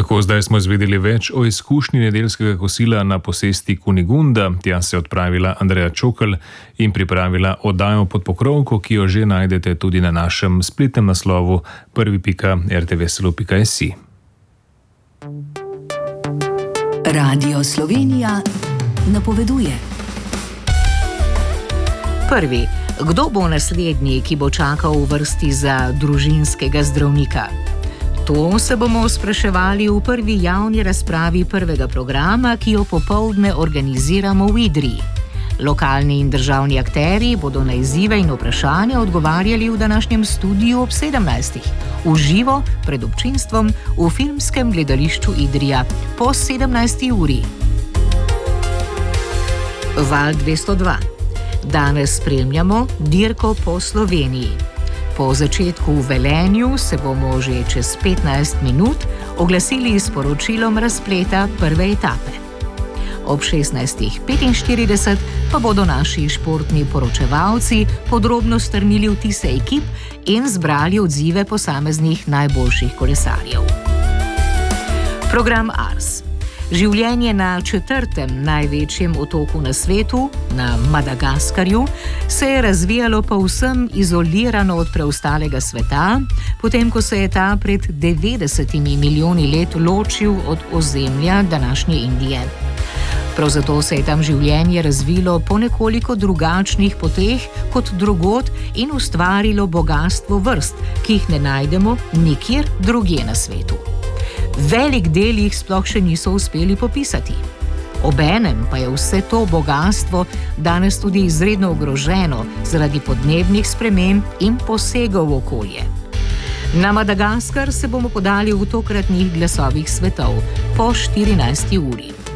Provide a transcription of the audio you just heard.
Tako, zdaj smo izvedeli več o izkušnji nedeljskega kosila na posesti Kunigunda. Tja se je odpravila Andreja Čokl in pripravila oddajo Pod pokrovko, ki jo že najdete tudi na našem spletnem naslovu prvi.rtvslo.si. Radio Slovenija napoveduje. Prvi. Kdo bo naslednji, ki bo čakal v vrsti za družinskega zdravnika? To se bomo spraševali v prvi javni razpravi prvega programa, ki jo popoldne organiziramo v Idriji. Lokalni in državni akterji bodo na izzive in vprašanja odgovarjali v današnjem studiu ob 17. v živo pred občinstvom v filmskem gledališču Idrija po 17. uri. Val 202. Danes spremljamo dirko po Sloveniji. Po začetku v Velenju se bomo že čez 15 minut oglasili s poročilom razpleta prve etape. Ob 16:45 pa bodo naši športni poročevalci podrobno strnili vtise ekip in zbrali odzive posameznih najboljših kolesarjev. Program Ars. Življenje na 4. največjem otoku na svetu, na Madagaskarju, se je razvijalo povsem izolirano od preostalega sveta, potem ko se je ta pred 90 milijoni let ločil od ozemlja današnje Indije. Prav zato se je tam življenje razvilo po nekoliko drugačnih poteh kot drugod in ustvarilo bogastvo vrst, ki jih ne najdemo nikjer drugje na svetu. Velik del jih sploh še niso uspeli popisati. Obenem pa je vse to bogastvo danes tudi izredno ogroženo zaradi podnebnih sprememb in posegov v okolje. Na Madagaskar se bomo podali v tokratnih glasovih svetov po 14. uri.